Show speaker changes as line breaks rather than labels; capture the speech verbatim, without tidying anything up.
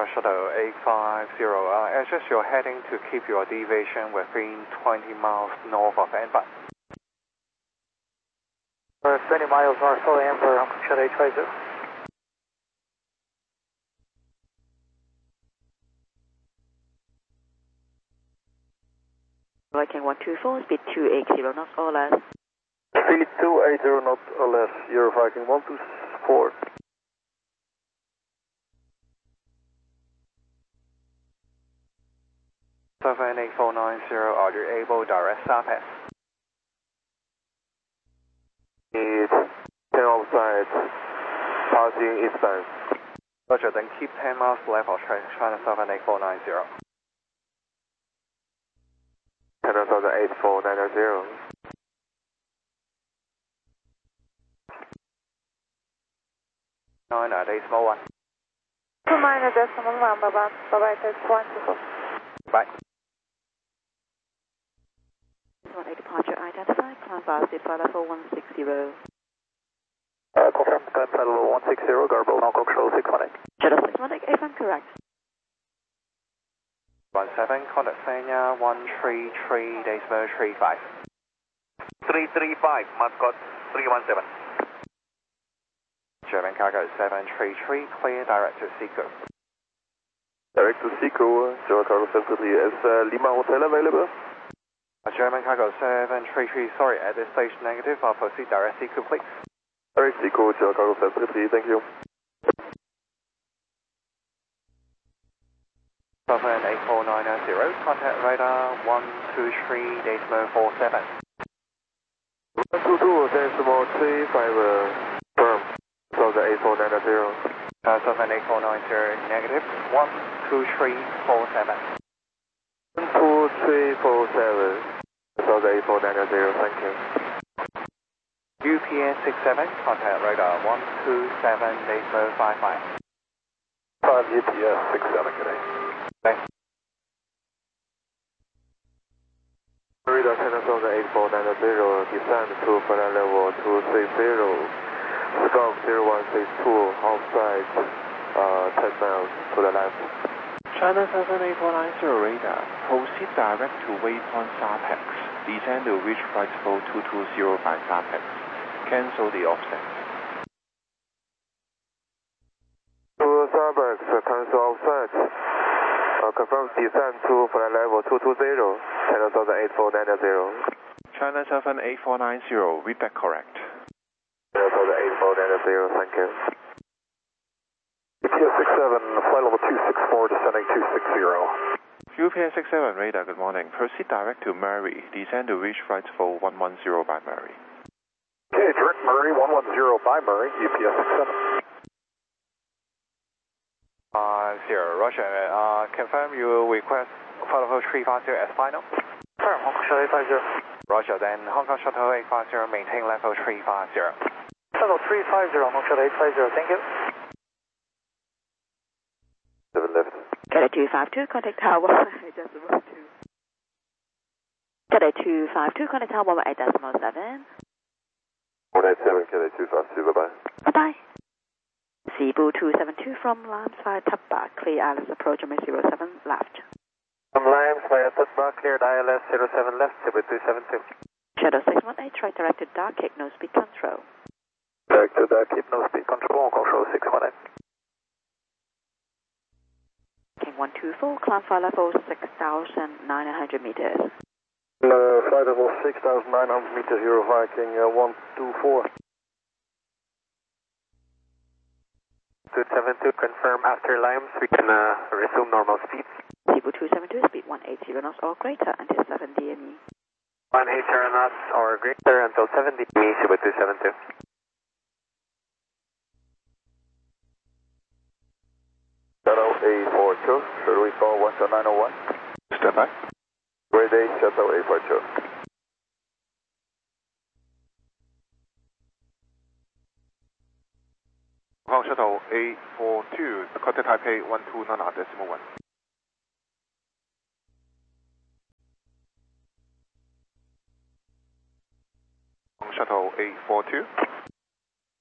Kong Shuttle eight five zero, uh, adjust your heading to keep your deviation within twenty miles north of Anbar.
Uh, twenty miles north of Anbar, Hong Kong Shuttle eight five zero.
Viking one two four, speed two eighty knots or less.
Speed two eighty knots or less, Euro Viking one two four.
seven eight four nine zero, are you able direct southwest?
Need ten outside, passing eastbound.
Roger, then keep ten miles left of China seven eight four nine zero.
China seven eight four nine zero.
nine at decimal one.
two nine at decimal one, bye bye, bye bye, test one two four.
Bye.
one eight departure identified, climb fast, flight level one six zero.
Uh, confirm, climb flight level one six zero, Garbo, Hong Kong Shuttle six one eight.
Shuttle six one eight, if I'm correct.
one seven, contact Sanya one three three, decimal three five.
three three five, Mascot three one seven.
German cargo seven three three, clear direct to Seco.
Direct to Seco, German cargo seven three three. Is uh, Lima Hotel available?
Uh, German cargo seven three three, sorry, at this stage negative, I'll proceed direct Seco, please.
Direct Seco, German cargo seven three three, thank you.
seven eight four nine zero, contact radar one two three, decimal four seven.
one two two, decimal three five, uh, firm. seven eight four nine zero.
Uh, seven eight four nine zero, negative, one two three four seven.
one two three four seven. seven eight four nine zero, thank you.
U P S six seven, contact radar one two seven, decimal five five.
five U P S six seven, good day.
Thanks.
Radar channel seven eight four nine zero, descend to flight level two three zero. Scope zero one six two, outside, uh, ten miles to the left.
China seven eight four nine zero radar, proceed direct to waypoint SAPEX. Descend to reach flight level two two zero by SAPEX. Cancel the offset.
To SAPEX, cancel offset. Uh, confirm descend to flight level two two zero, China seven eight four nine zero.
China seven eight four nine zero, read that correct.
China seven eight four nine zero, thank you. U P S six seven, flight level two six four, descending two six zero.
U P S six seven radar, good morning. Proceed direct to Murray. Descend to reach flight level one one zero by Murray.
Okay, direct Murray, one one zero by Murray, U P S six seven.
Uh, zero, Roger. Uh, confirm you request flight level three five zero as final.
Confirm, Hong Kong Shuttle eight five zero.
Roger, then Hong Kong Shuttle eight five zero, maintain level three five zero.
Level three five zero, Hong Kong Shuttle eight five zero, thank you. seven left.
Cadet two five two, contact tower eight decimal two. Cadet two five two, contact tower eight decimal seven.
one eight seven, Cadet two five two, bye-bye.
Bye-bye. Cebu two seven two from Lams via Tapa, clear I L S approach on zero seven left.
From Lams via Tapa, cleared I L S zero seven left, Cebu two seven two.
Shadow six one eight, try directed dark, kick, no speed control.
Direct to dark, keep no speed control, Hong Kong Shuttle six one eight.
King one two four, climb flight level six thousand nine hundred meters.
Uh, flight level six thousand nine hundred meters, Euro Viking uh, one two four. two seven two, confirm after Limes, we can uh, resume normal speed.
Cebu two seven two, speed one eighty knots or greater until seven D M E.
one eighty knots or greater until seven D M E, Cebu two seven two. Shuttle eight four two, should we call one to nine oh one?
Stand by.
Great day, Shuttle eight four two.
Hong Kong Shuttle eight four two, contact Taipei one two nine decimal one. Hong Kong Shuttle eight four two.